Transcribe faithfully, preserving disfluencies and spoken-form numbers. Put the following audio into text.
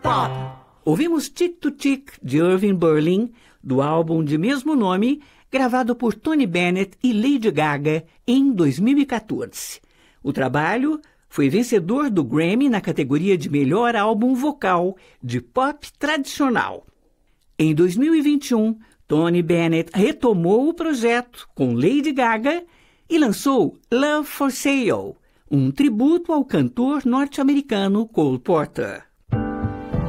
Pop. Ouvimos Tick to Tick, de Irving Berlin, do álbum de mesmo nome, gravado por Tony Bennett e Lady Gaga em dois mil e quatorze. O trabalho foi vencedor do Grammy na categoria de melhor álbum vocal de pop tradicional. Em dois mil e vinte e um, Tony Bennett retomou o projeto com Lady Gaga e lançou Love for Sale, um tributo ao cantor norte-americano Cole Porter.